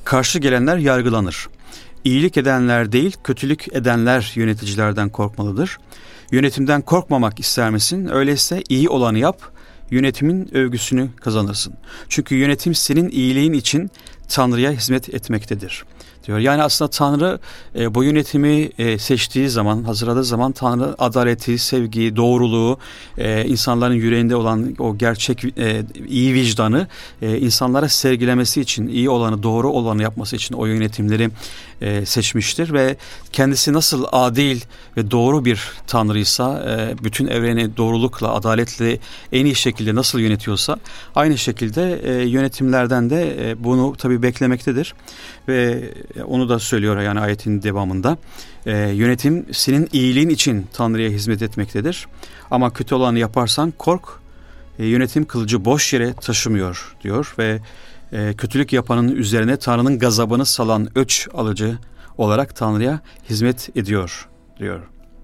Karşı gelenler yargılanır. İyilik edenler değil, kötülük edenler yöneticilerden korkmalıdır. Yönetimden korkmamak ister misin? Öyleyse iyi olanı yap, yönetimin övgüsünü kazanırsın. Çünkü yönetim senin iyiliğin için Tanrı'ya hizmet etmektedir diyor. Yani aslında Tanrı bu yönetimi seçtiği zaman, hazırladığı zaman Tanrı adaleti, sevgiyi, doğruluğu, insanların yüreğinde olan o gerçek iyi vicdanı insanlara sergilemesi için, iyi olanı, doğru olanı yapması için o yönetimleri seçmiştir ve kendisi nasıl adil ve doğru bir Tanrıysa, bütün evreni doğrulukla, adaletle en iyi şekilde nasıl yönetiyorsa aynı şekilde yönetimlerden de bunu tabii beklemektedir ve onu da söylüyor yani ayetin devamında. Yönetim senin iyiliğin için Tanrı'ya hizmet etmektedir. Ama kötü olanı yaparsan kork, yönetim kılıcı boş yere taşımıyor diyor ve kötülük yapanın üzerine Tanrı'nın gazabını salan öç alıcı olarak Tanrı'ya hizmet ediyor diyor.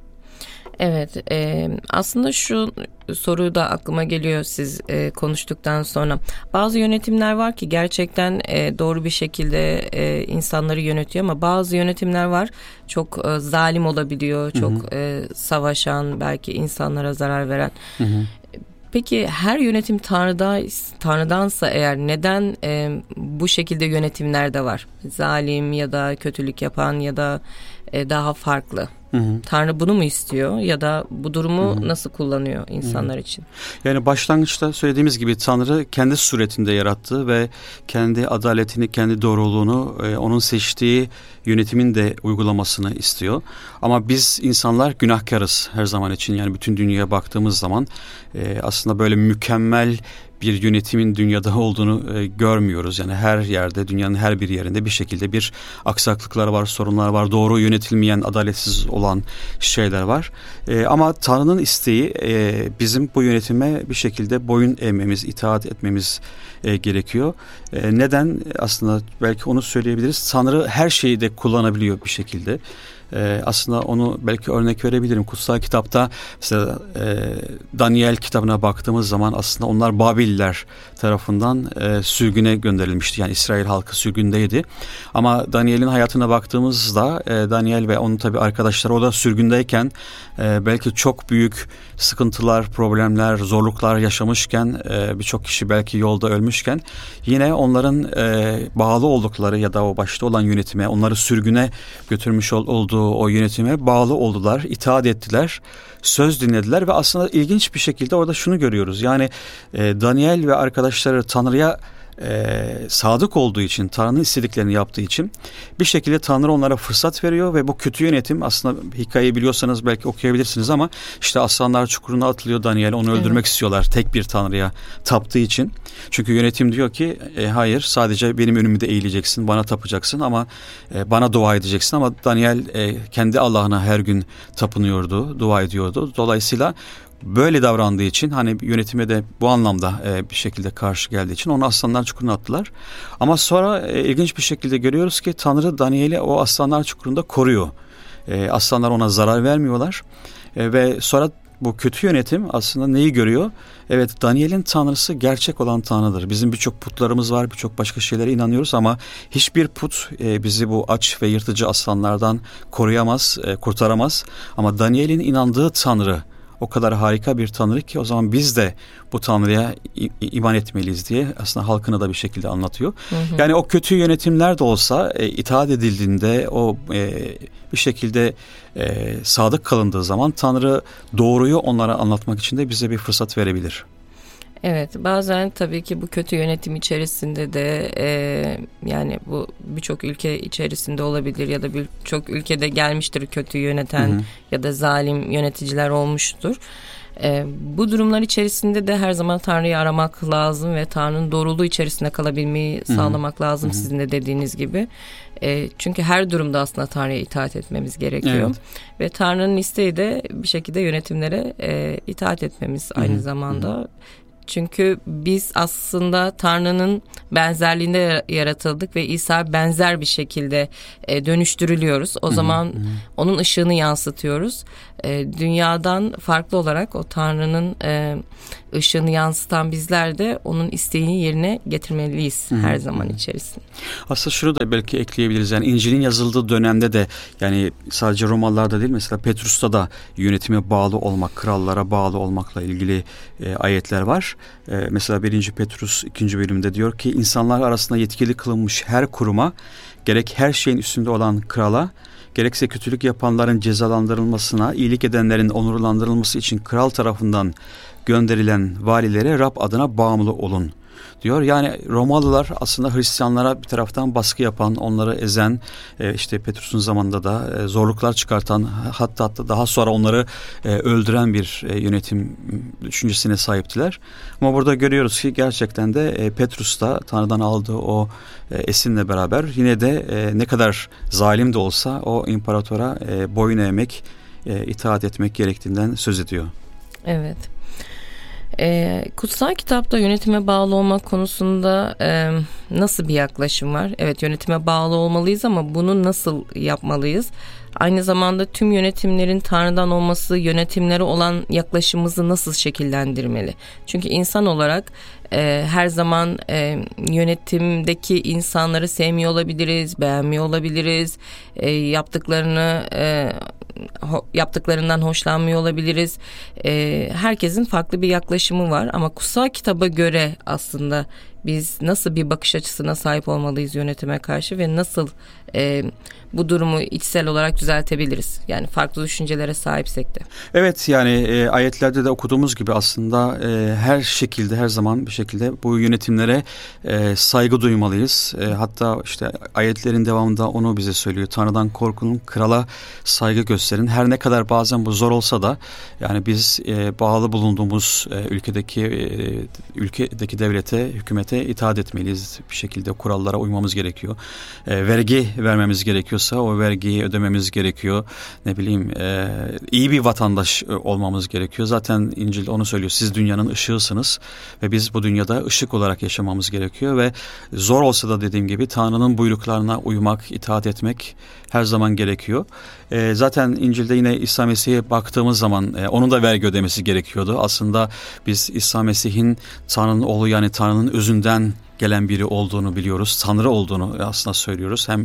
Evet, aslında şu soru da aklıma geliyor siz konuştuktan sonra. Bazı yönetimler var ki gerçekten doğru bir şekilde insanları yönetiyor ama bazı yönetimler var çok zalim olabiliyor, çok savaşan, belki insanlara zarar veren. Hı hı. Peki her yönetim Tanrı'dansa eğer neden bu şekilde yönetimler de var? Zalim ya da kötülük yapan ya da daha farklı. Hı hı. Tanrı bunu mu istiyor ya da bu durumu nasıl kullanıyor insanlar için? Yani başlangıçta söylediğimiz gibi Tanrı kendi suretinde yarattı ve kendi adaletini, kendi doğruluğunu onun seçtiği yönetimin de uygulamasını istiyor. Ama biz insanlar günahkarız her zaman için. Yani bütün dünyaya baktığımız zaman aslında böyle mükemmel bir yönetimin dünyada olduğunu görmüyoruz. Yani her yerde, dünyanın her bir yerinde bir şekilde bir aksaklıklar var, sorunlar var, doğru yönetilmeyen, adaletsiz olan şeyler var. Ama Tanrı'nın isteği bizim bu yönetime bir şekilde boyun eğmemiz, itaat etmemiz gerekiyor. Neden? Aslında belki onu söyleyebiliriz. Tanrı her şeyi de kullanabiliyor bir şekilde. Aslında onu belki örnek verebilirim. Kutsal kitapta mesela Daniel kitabına baktığımız zaman aslında onlar Babiller tarafından sürgüne gönderilmişti. Yani İsrail halkı sürgündeydi. Ama Daniel'in hayatına baktığımızda Daniel ve onun tabii arkadaşları o da sürgündeyken belki çok büyük sıkıntılar, problemler, zorluklar yaşamışken birçok kişi belki yolda ölmüşken yine onların bağlı oldukları ya da o başta olan yönetime, onları sürgüne götürmüş olduğu o yönetime bağlı oldular, itaat ettiler, söz dinlediler ve aslında ilginç bir şekilde orada şunu görüyoruz. Yani Daniel ve arkadaşları Tanrı'ya sadık olduğu için, Tanrı'nın istediklerini yaptığı için bir şekilde Tanrı onlara fırsat veriyor ve bu kötü yönetim aslında hikayeyi biliyorsanız belki okuyabilirsiniz ama işte aslanlar çukuruna atılıyor Daniel, onu öldürmek istiyorlar tek bir Tanrı'ya taptığı için. Çünkü yönetim diyor ki hayır sadece benim önümde eğileceksin, bana tapacaksın ama bana dua edeceksin ama Daniel kendi Allah'ına her gün tapınıyordu, dua ediyordu. Dolayısıyla böyle davrandığı için hani yönetime de bu anlamda bir şekilde karşı geldiği için onu aslanlar çukuruna attılar. Ama sonra ilginç bir şekilde görüyoruz ki Tanrı Daniel'i o aslanlar çukurunda koruyor. Aslanlar ona zarar vermiyorlar ve sonra bu kötü yönetim aslında neyi görüyor? Evet, Daniel'in Tanrısı gerçek olan Tanrı'dır. Bizim birçok putlarımız var, birçok başka şeylere inanıyoruz ama hiçbir put bizi bu aç ve yırtıcı aslanlardan koruyamaz, kurtaramaz. Ama Daniel'in inandığı Tanrı o kadar harika bir Tanrı ki o zaman biz de bu Tanrı'ya iman etmeliyiz diye aslında halkına da bir şekilde anlatıyor. Hı hı. Yani o kötü yönetimler de olsa itaat edildiğinde o bir şekilde sadık kalındığı zaman Tanrı doğruyu onlara anlatmak için de bize bir fırsat verebilir. Evet, bazen tabii ki bu kötü yönetim içerisinde de yani bu birçok ülke içerisinde olabilir ya da birçok ülkede gelmiştir kötü yöneten ya da zalim yöneticiler olmuştur. Bu durumlar içerisinde de her zaman Tanrı'yı aramak lazım ve Tanrı'nın doğruluğu içerisinde kalabilmeyi sağlamak lazım sizin de dediğiniz gibi. Çünkü her durumda aslında Tanrı'ya itaat etmemiz gerekiyor. Evet. Ve Tanrı'nın isteği de bir şekilde yönetimlere itaat etmemiz aynı zamanda. Çünkü biz aslında Tanrı'nın benzerliğinde yaratıldık ve İsa benzer bir şekilde dönüştürülüyoruz. O zaman onun ışığını yansıtıyoruz. Dünyadan farklı olarak o Tanrı'nın ışığını yansıtan bizler de onun isteğini yerine getirmeliyiz her zaman içerisinde. Aslında şunu da belki ekleyebiliriz. Yani İncil'in yazıldığı dönemde de, yani sadece Romalılarda değil, mesela Petrus'ta da yönetime bağlı olmak, krallara bağlı olmakla ilgili ayetler var. Mesela 1. Petrus 2. bölümde diyor ki, insanlar arasında yetkili kılınmış her kuruma, gerek her şeyin üstünde olan krala, gerekse kötülük yapanların cezalandırılmasına, iyilik edenlerin onurlandırılması için kral tarafından gönderilen valilere Rab adına bağımlı olun diyor. Yani Romalılar aslında Hristiyanlara bir taraftan baskı yapan, onları ezen, işte Petrus'un zamanında da zorluklar çıkartan, hatta daha sonra onları öldüren bir yönetim düşüncesine sahiptiler. Ama burada görüyoruz ki gerçekten de Petrus da Tanrı'dan aldığı o esinle beraber yine de ne kadar zalim de olsa o imparatora boyun eğmek, itaat etmek gerektiğinden söz ediyor. Evet. Kutsal kitapta yönetime bağlı olmak konusunda nasıl bir yaklaşım var? Evet, yönetime bağlı olmalıyız ama bunu nasıl yapmalıyız? Aynı zamanda tüm yönetimlerin Tanrı'dan olması yönetimlere olan yaklaşımımızı nasıl şekillendirmeli? Çünkü insan olarak her zaman yönetimdeki insanları sevmiyor olabiliriz, beğenmiyor olabiliriz, yaptıklarından hoşlanmıyor olabiliriz. Herkesin farklı bir yaklaşımı var ama kutsal kitaba göre aslında biz nasıl bir bakış açısına sahip olmalıyız yönetime karşı ve nasıl bu durumu içsel olarak düzeltebiliriz? Yani farklı düşüncelere sahipsek de. Evet, yani ayetlerde de okuduğumuz gibi aslında her şekilde, her zaman bir şekilde bu yönetimlere saygı duymalıyız. Hatta işte ayetlerin devamında onu bize söylüyor. Tanrı'dan korkunun, krala saygı gösterin. Her ne kadar bazen bu zor olsa da, yani biz bağlı bulunduğumuz ülkedeki devlete, hükümete itaat etmeliyiz. Bir şekilde kurallara uymamız gerekiyor. Vergi vermemiz gerekiyorsa o vergiyi ödememiz gerekiyor. Ne bileyim, iyi bir vatandaş olmamız gerekiyor. Zaten İncil onu söylüyor. Siz dünyanın ışığısınız ve biz bu dünyada ışık olarak yaşamamız gerekiyor ve zor olsa da dediğim gibi Tanrı'nın buyruklarına uymak, itaat etmek her zaman gerekiyor. Zaten İncil'de yine İsa Mesih'e baktığımız zaman onun da vergi ödemesi gerekiyordu. Aslında biz İsa Mesih'in Tanrı'nın oğlu, yani Tanrı'nın özünden gelen biri olduğunu biliyoruz. Tanrı olduğunu aslında söylüyoruz. Hem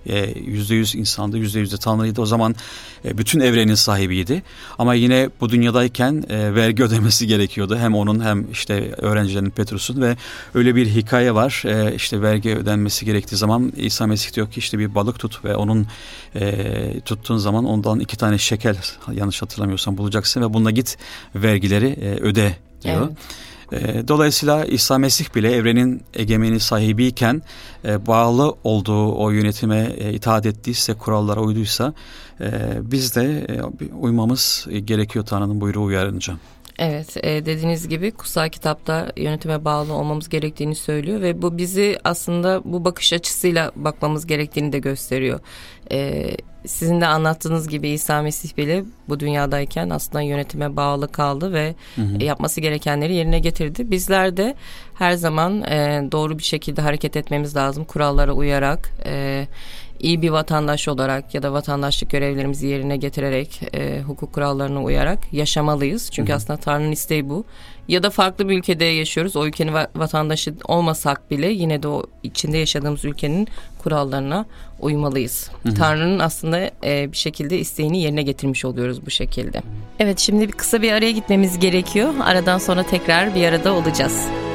%100 insandı, %100 de Tanrı'ydı. O zaman bütün evrenin sahibiydi. Ama yine bu dünyadayken vergi ödemesi gerekiyordu. Hem onun hem işte öğrencilerin, Petrus'un, ve öyle bir hikaye var. İşte vergi ödenmesi gerektiği zaman İsa Mesih diyor ki işte bir balık tut ve onun tuttuğun zaman ondan 2 tane şekel, yanlış hatırlamıyorsam, bulacaksın ve bununla git vergileri öde diyor. Evet. Dolayısıyla İsa Mesih bile evrenin egemeni sahibiyken bağlı olduğu o yönetime itaat ettiyse, kurallara uyduysa biz de uymamız gerekiyor Tanrı'nın buyruğu uyarınca. Evet, dediğiniz gibi kutsal kitapta yönetime bağlı olmamız gerektiğini söylüyor ve bu bizi aslında bu bakış açısıyla bakmamız gerektiğini de gösteriyor. Sizin de anlattığınız gibi İsa Mesih bile bu dünyadayken aslında yönetime bağlı kaldı ve yapması gerekenleri yerine getirdi. Bizler de her zaman doğru bir şekilde hareket etmemiz lazım, kurallara uyarak. İyi bir vatandaş olarak ya da vatandaşlık görevlerimizi yerine getirerek hukuk kurallarına uyarak yaşamalıyız. Çünkü aslında Tanrı'nın isteği bu. Ya da farklı bir ülkede yaşıyoruz. O ülkenin vatandaşı olmasak bile yine de o içinde yaşadığımız ülkenin kurallarına uymalıyız. Tanrı'nın aslında bir şekilde isteğini yerine getirmiş oluyoruz bu şekilde. Evet, şimdi kısa bir araya gitmemiz gerekiyor. Aradan sonra tekrar bir arada olacağız.